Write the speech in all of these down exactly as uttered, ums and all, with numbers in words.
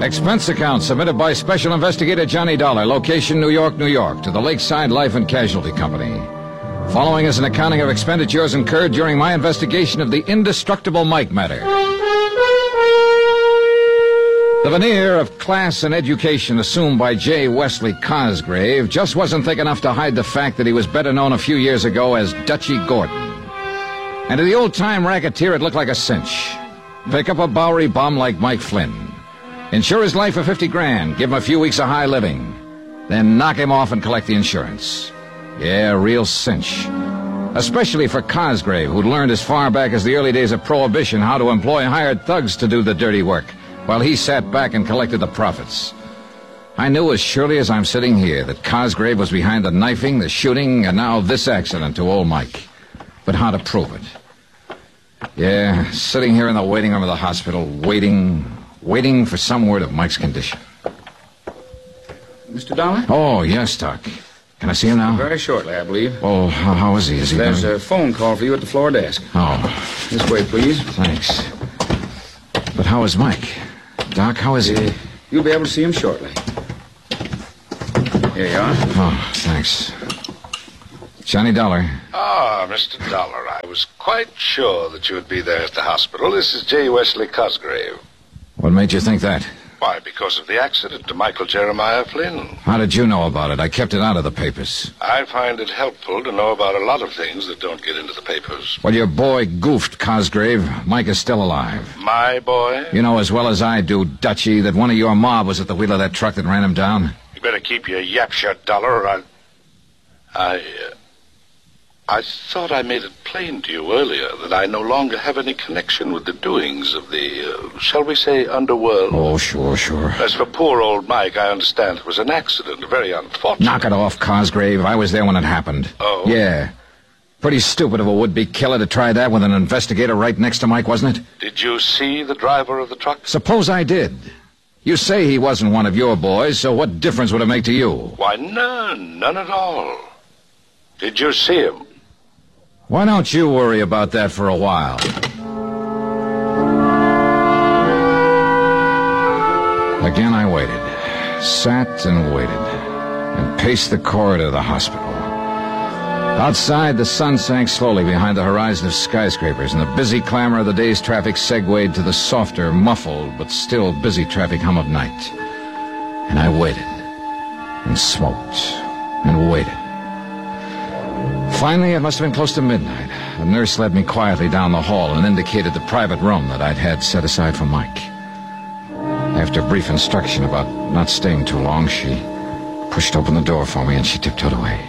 Expense account submitted by Special Investigator Johnny Dollar, location New York, New York, to the Lakeside Life and Casualty Company. Following is an accounting of expenditures incurred during my investigation of the Indestructible Mike matter. The veneer of class and education assumed by J. Wesley Cosgrave just wasn't thick enough to hide the fact that he was better known a few years ago as Dutchy Gordon. And to the old-time racketeer, it looked like a cinch. Pick up a Bowery bum like Mike Flynn. Insure his life for fifty grand, give him a few weeks of high living. Then knock him off and collect the insurance. Yeah, real cinch. Especially for Cosgrave, who'd learned as far back as the early days of Prohibition how to employ hired thugs to do the dirty work, while he sat back and collected the profits. I knew as surely as I'm sitting here that Cosgrave was behind the knifing, the shooting, and now this accident to old Mike. But how to prove it? Yeah, sitting here in the waiting room of the hospital, waiting, waiting for some word of Mike's condition. Mister Dollar? Oh, yes, Doc. Can I see him now? Very shortly, I believe. Oh, how, how is he? Is he There's gonna... a phone call for you at the floor desk. Oh. This way, please. Thanks. But how is Mike? Doc, how is he? Uh, you'll be able to see him shortly. Here you are. Oh, thanks. Johnny Dollar. Ah, Mister Dollar, I was quite sure that you would be there at the hospital. This is J. Wesley Cosgrave. What made you think that? Why, because of the accident to Michael Jeremiah Flynn. How did you know about it? I kept it out of the papers. I find it helpful to know about a lot of things that don't get into the papers. Well, your boy goofed, Cosgrave. Mike is still alive. My boy? You know as well as I do, Dutchy, that one of your mob was at the wheel of that truck that ran him down. You better keep your yap shut, Dollar, or I... I... Uh, I thought I made it plain to you earlier that I no longer have any connection with the doings of the, uh, shall we say, underworld. Oh, sure, sure. As for poor old Mike, I understand it was an accident, very unfortunate. Knock it off, Cosgrave. I was there when it happened. Oh? Yeah. Pretty stupid of a would-be killer to try that with an investigator right next to Mike, wasn't it? Did you see the driver of the truck? Suppose I did. You say he wasn't one of your boys, so what difference would it make to you? Why, none. None at all. Did you see him? Why don't you worry about that for a while? Again I waited, sat and waited, and paced the corridor of the hospital. Outside, the sun sank slowly behind the horizon of skyscrapers, and the busy clamor of the day's traffic segued to the softer, muffled, but still busy traffic hum of night. And I waited, and smoked, and waited. Finally, it must have been close to midnight. A nurse led me quietly down the hall and indicated the private room that I'd had set aside for Mike. After brief instruction about not staying too long, she pushed open the door for me and she tiptoed away.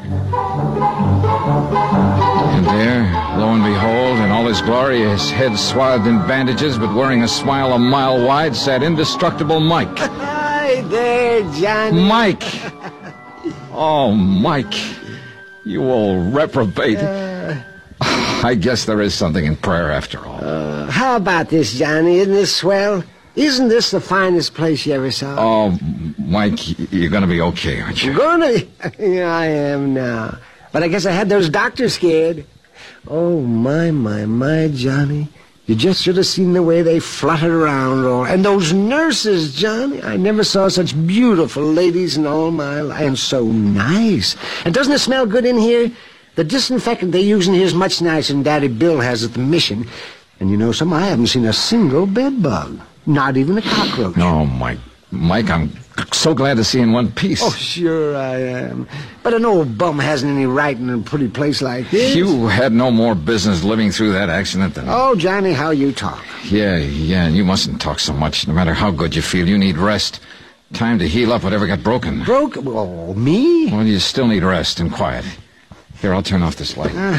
And there, lo and behold, in all his glory, his head swathed in bandages but wearing a smile a mile wide, sat Indestructible Mike. Hi there, Johnny. Mike! Oh, Mike. You old reprobate. Uh, I guess there is something in prayer after all. Uh, how about this, Johnny? Isn't this swell? Isn't this the finest place you ever saw? Oh, Mike, you're going to be okay, aren't you? Going to be? Yeah, I am now. But I guess I had those doctors scared. Oh, my, my, my, Johnny. You just should have seen the way they fluttered around. All. And those nurses, Johnny. I never saw such beautiful ladies in all my life. And so nice. And doesn't it smell good in here? The disinfectant they use in here is much nicer than Daddy Bill has at the mission. And you know something? I haven't seen a single bed bug. Not even a cockroach. No, Mike. Mike, I'm so glad to see you in one piece. Oh, sure I am. But an old bum hasn't any right in a pretty place like this. You had no more business living through that accident than... Oh, Johnny, how you talk. Yeah, yeah, and you mustn't talk so much. No matter how good you feel, you need rest. Time to heal up whatever got broken. Broken? Oh, me? Well, you still need rest and quiet. Here, I'll turn off this light. Uh...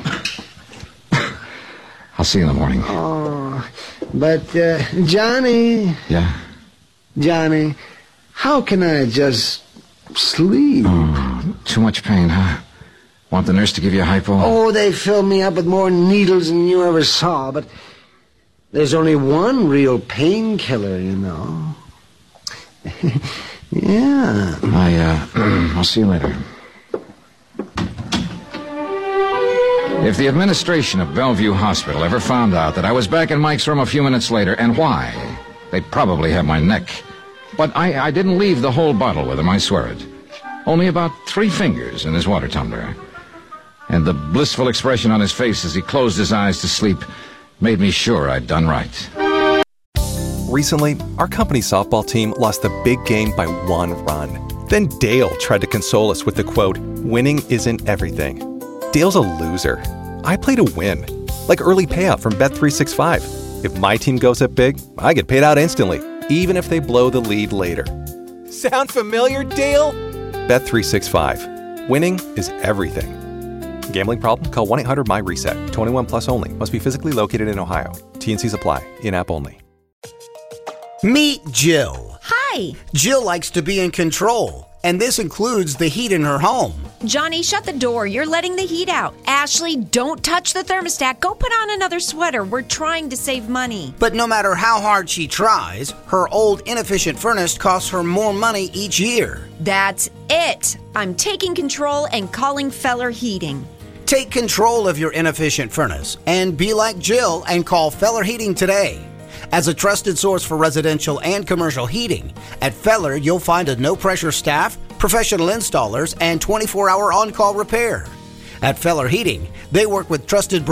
I'll see you in the morning. Oh, but, uh, Johnny... Yeah? Johnny, how can I just sleep? Oh, too much pain, huh? Want the nurse to give you a hypo? Oh, they filled me up with more needles than you ever saw, but there's only one real painkiller, you know. Yeah. I, uh, I'll see you later. If the administration of Bellevue Hospital ever found out that I was back in Mike's room a few minutes later, and why, they'd probably have my neck. But I, I didn't leave the whole bottle with him, I swear it. Only about three fingers in his water tumbler. And the blissful expression on his face as he closed his eyes to sleep made me sure I'd done right. Recently, our company softball team lost the big game by one run. Then Dale tried to console us with the quote, "Winning isn't everything." Dale's a loser. I play to win. Like early payout from Bet three sixty-five. If my team goes up big, I get paid out instantly, even if they blow the lead later. Sound familiar, Dale? Bet three sixty-five. Winning is everything. Gambling problem? Call one eight hundred M Y reset. twenty-one plus only. Must be physically located in Ohio. T and Cs apply. In-app only. Meet Jill. Hi. Jill likes to be in control, and this includes the heat in her home. Johnny, shut the door. You're letting the heat out. Ashley, don't touch the thermostat. Go put on another sweater. We're trying to save money. But no matter how hard she tries, her old inefficient furnace costs her more money each year. That's it. I'm taking control and calling Feller Heating. Take control of your inefficient furnace and be like Jill and call Feller Heating today. As a trusted source for residential and commercial heating, at Feller you'll find a no-pressure staff, professional installers, and twenty-four hour on-call repair. At Feller Heating, they work with trusted